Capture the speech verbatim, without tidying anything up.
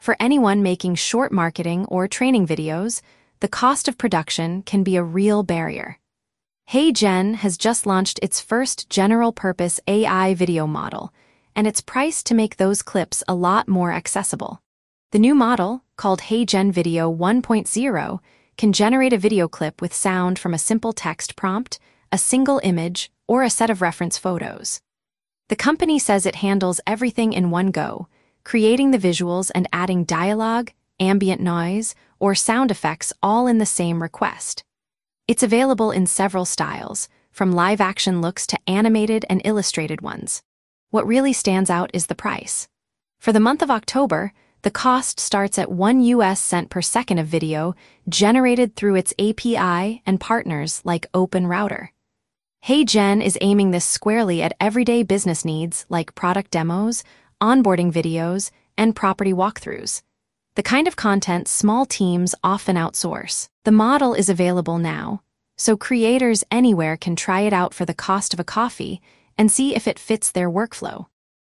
For anyone making short marketing or training videos, the cost of production can be a real barrier. HeyGen has just launched its first general-purpose A I video model, and it's priced to make those clips a lot more accessible. The new model, called HeyGen Video one point oh, can generate a video clip with sound from a simple text prompt, a single image, or a set of reference photos. The company says it handles everything in one go, creating the visuals and adding dialogue, ambient noise, or sound effects all in the same request. It's available in several styles, from live-action looks to animated and illustrated ones. What really stands out is the price. For the month of October, the cost starts at one U S cent per second of video generated through its A P I and partners like OpenRouter. HeyGen is aiming this squarely at everyday business needs like product demos, onboarding videos, and property walkthroughs, the kind of content small teams often outsource. The model is available now, so creators anywhere can try it out for the cost of a coffee and see if it fits their workflow.